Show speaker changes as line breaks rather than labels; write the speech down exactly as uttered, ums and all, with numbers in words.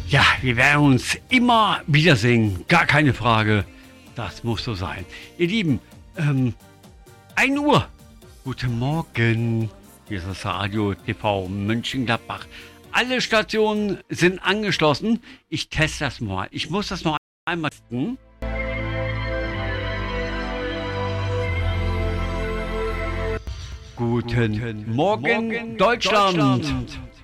Ja, wir werden uns immer wiedersehen, gar keine Frage. Das muss so sein. Ihr Lieben, ähm, ein Uhr. Guten Morgen. Hier ist das Radio T V Mönchengladbach. Alle Stationen sind angeschlossen. Ich teste das mal. Ich muss das noch einmal testen. Guten, Guten Morgen, Morgen Deutschland. Deutschland.